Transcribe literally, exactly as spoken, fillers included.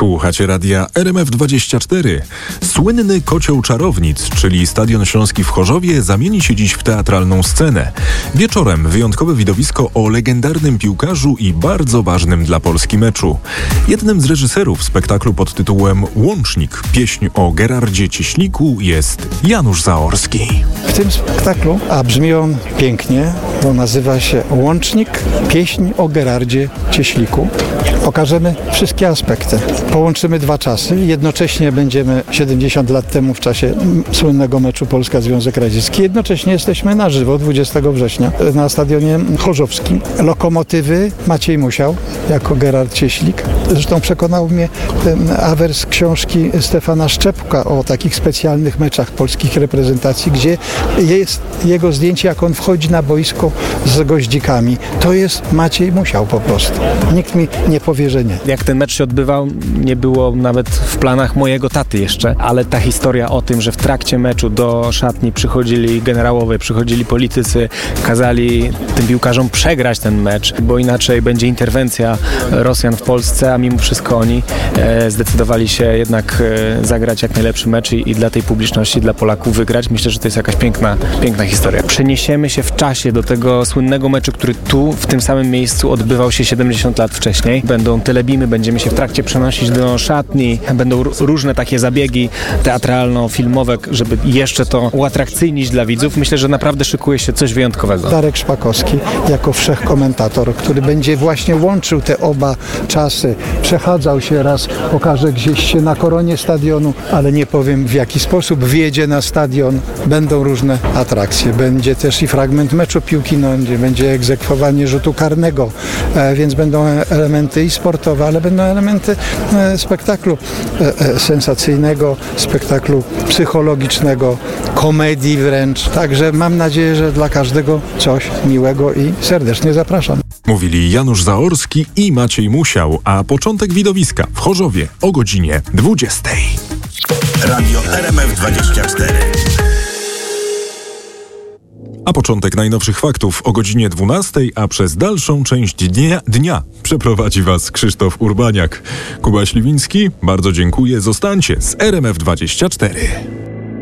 Słuchacie radia R M F dwadzieścia cztery. Słynny Kocioł Czarownic, czyli Stadion Śląski w Chorzowie, zamieni się dziś w teatralną scenę. Wieczorem wyjątkowe widowisko o legendarnym piłkarzu i bardzo ważnym dla Polski meczu. Jednym z reżyserów spektaklu pod tytułem Łącznik, pieśń o Gerardzie Cieśliku, jest Janusz Zaorski. W tym spektaklu, a brzmi on pięknie, bo nazywa się Łącznik, pieśń o Gerardzie Cieśliku. Pokażemy wszystkie aspekty. Połączymy dwa czasy. Jednocześnie będziemy siedemdziesiąt lat temu w czasie słynnego meczu Polska-Związek Radziecki. Jednocześnie jesteśmy na żywo dwudziestego września na stadionie chorzowskim. Lokomotywy Maciej Musiał jako Gerard Cieślik. Zresztą przekonał mnie ten awers książki Stefana Szczepka o takich specjalnych meczach polskich reprezentacji, gdzie jest jego zdjęcie, jak on wchodzi na boisko z goździkami. To jest Maciej Musiał po prostu. Nikt mi nie powie, że nie. Jak ten mecz się odbywał, nie było nawet w planach mojego taty jeszcze, ale ta historia o tym, że w trakcie meczu do szatni przychodzili generałowie, przychodzili politycy, kazali tym piłkarzom przegrać ten mecz, bo inaczej będzie interwencja Rosjan w Polsce, a mimo wszystko oni e, zdecydowali się jednak e, zagrać jak najlepszy mecz i, i dla tej publiczności, dla Polaków wygrać. Myślę, że to jest jakaś piękna, piękna historia. Przeniesiemy się w czasie do tego słynnego meczu, który tu, w tym samym miejscu odbywał się siedemdziesiąt lat wcześniej. Będą telebimy, będziemy się w trakcie przenosić do szatni, będą r- różne takie zabiegi teatralno-filmowe, żeby jeszcze to uatrakcyjnić dla widzów. Myślę, że naprawdę szykuje się coś wyjątkowego. Darek Szpakowski jako wszechkomentator, który będzie właśnie łączył te oba czasy. Przechadzał się raz, pokaże gdzieś się na koronie stadionu, ale nie powiem w jaki sposób. Wjedzie na stadion, będą różne atrakcje. Będzie też i fragment meczu piłki nożnej, będzie egzekwowanie rzutu karnego, e, więc będą elementy i sportowe, ale będą elementy e, spektaklu e, e, sensacyjnego, spektaklu psychologicznego, komedii wręcz. Także mam nadzieję, że dla każdego coś miłego i serdecznie zapraszam. Mówili Janusz Zaorski i Maciej Musiał, a początek widowiska w Chorzowie o godzinie dwudziestej. Radio R M F dwadzieścia cztery. A początek najnowszych faktów o godzinie dwunastej, a przez dalszą część dnia, dnia przeprowadzi Was Krzysztof Urbaniak. Kuba Śliwiński, bardzo dziękuję. Zostańcie z R M F dwadzieścia cztery.